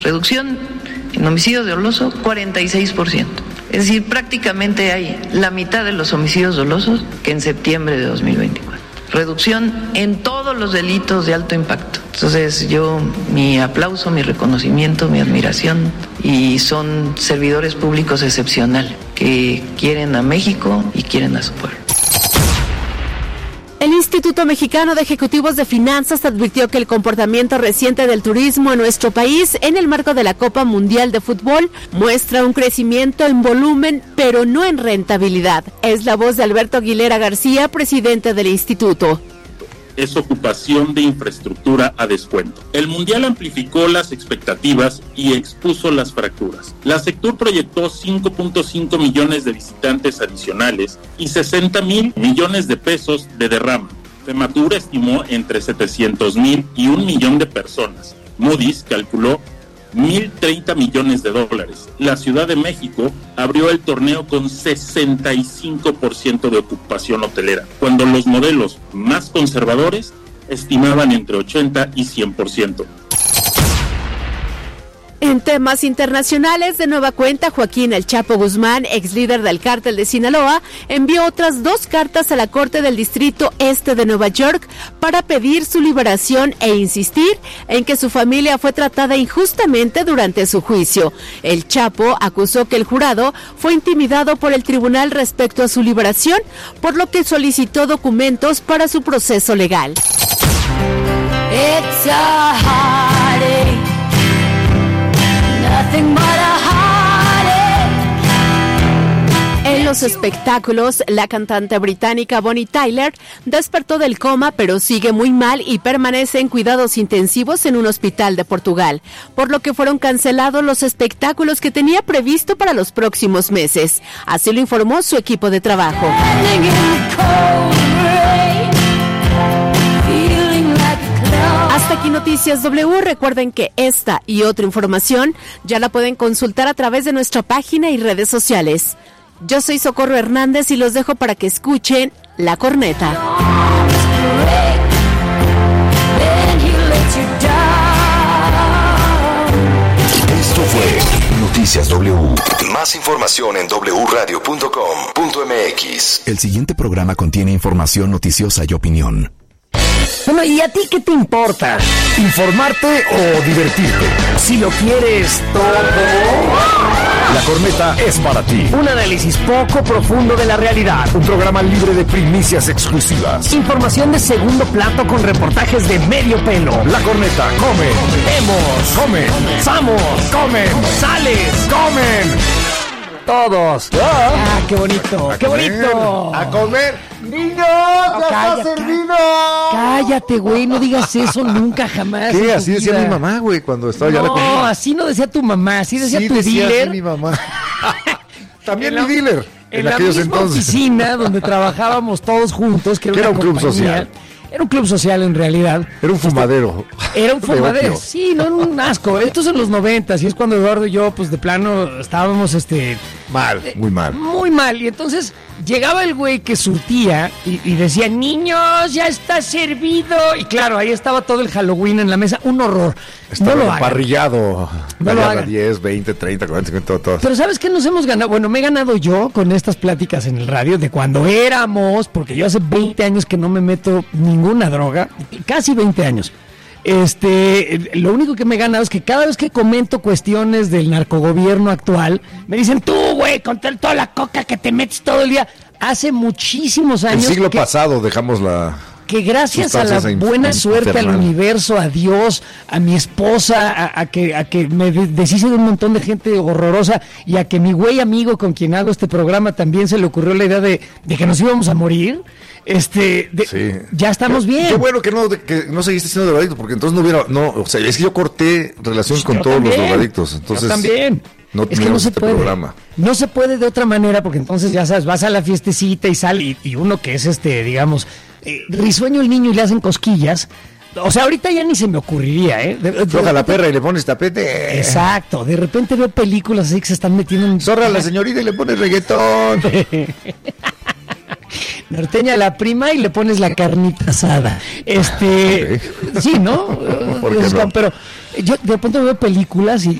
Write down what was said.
Reducción en homicidios dolosos, 46%. Es decir, prácticamente hay la mitad de los homicidios dolosos que en septiembre de 2024. Reducción en todos los delitos de alto impacto. Entonces mi aplauso, mi reconocimiento, mi admiración, y son servidores públicos excepcionales que quieren a México y quieren a su pueblo. El Instituto Mexicano de Ejecutivos de Finanzas advirtió que el comportamiento reciente del turismo en nuestro país en el marco de la Copa Mundial de Fútbol muestra un crecimiento en volumen, pero no en rentabilidad. Es la voz de Alberto Aguilera García, presidente del instituto. Es ocupación de infraestructura a descuento. El Mundial amplificó las expectativas y expuso las fracturas. La Sectur proyectó 5.5 millones de visitantes adicionales y 60,000 millones de pesos de derrama. Fematur estimó entre 700,000 y 1 millón de personas. Moody's calculó 1,030 millones de dólares. La Ciudad de México abrió el torneo con 65% de ocupación hotelera, cuando los modelos más conservadores estimaban entre 80 y 100%. En temas internacionales, de nueva cuenta, Joaquín El Chapo Guzmán, ex líder del cártel de Sinaloa, envió otras 2 cartas a la Corte del Distrito Este de Nueva York para pedir su liberación e insistir en que su familia fue tratada injustamente durante su juicio. El Chapo acusó que el jurado fue intimidado por el tribunal respecto a su liberación, por lo que solicitó documentos para su proceso legal. It's a heartache. En los espectáculos, la cantante británica Bonnie Tyler despertó del coma, pero sigue muy mal y permanece en cuidados intensivos en un hospital de Portugal, por lo que fueron cancelados los espectáculos que tenía previsto para los próximos meses. Así lo informó su equipo de trabajo. Hasta aquí Noticias W. Recuerden que esta y otra información ya la pueden consultar a través de nuestra página y redes sociales. Yo soy Socorro Hernández y los dejo para que escuchen La Corneta. Esto fue Noticias W. Más información en wradio.com.mx. El siguiente programa contiene información noticiosa y opinión. Bueno, ¿y a ti qué te importa? ¿Informarte o divertirte? Si lo quieres todo, La Corneta es para ti. un análisis poco profundo de la realidad. Un programa libre de primicias exclusivas. Información de segundo plato con reportajes de medio pelo. La Corneta come, Vemos, come, vamos, comen, sales, comen. todos. Ah, qué bonito, qué bonito. A comer. ¡Niños! ¡Ya está cállate. servido! Cállate, güey, no digas eso nunca, jamás. en ¿Qué? tu Así decía vida. mi mamá, güey, cuando estaba ya la No, comida. así no decía tu mamá, así decía Sí, tu decía dealer. así mi mamá. También En mi dealer. En la aquellos misma entonces. oficina donde trabajábamos todos juntos, que Que era era una un club compañía. social. Era un club social en realidad. Era un fumadero. Era un De fumadero. opio. Sí, no era un asco. Esto es en los 90s y es cuando Eduardo y yo, pues de plano, estábamos Mal, muy mal. muy mal. Y entonces llegaba el güey que surtía y decía, niños, ya está servido. Y claro, ahí estaba todo el Halloween en la mesa. Un horror. Estaba no lo hagan. parrillado. No lo hagan. 10, 20, 30, 40, 50, todo. Pero ¿sabes qué nos hemos ganado? Bueno, me he ganado yo con estas pláticas en el radio de cuando éramos, porque yo hace 20 años que no me meto ninguna droga, casi 20 años. Lo único que me he ganado es que cada vez que comento cuestiones del narcogobierno actual, me dicen, tú, güey, con toda la coca que te metes todo el día. Hace muchísimos El años siglo que, pasado dejamos la... que gracias a la sustancias buena suerte, al infernal. universo, a Dios, a mi esposa, a que me deshice de un montón de gente horrorosa y a que mi güey amigo con quien hago este programa también se le ocurrió la idea de que nos íbamos a morir. Sí. Ya estamos bien. Qué bueno que no seguiste siendo drogadicto, porque entonces no hubiera... No, o sea, es que yo corté relaciones con Yo todos también. los drogadictos. Entonces, Yo también. no Es que no teníamos se este puede. programa. No se puede de otra manera, porque entonces ya sabes, vas a la fiestecita y sale, y uno que es digamos, risueño el niño y le hacen cosquillas. O sea, ahorita ya ni se me ocurriría, ¿eh? Floja la perra y le pones tapete. Exacto. De repente veo películas así que se están metiendo en... Zorra a la señorita y le pones reggaetón. Norteña a la prima y le pones la carnita asada. Sí, ¿no? ¿Por qué no? Yo de pronto veo películas y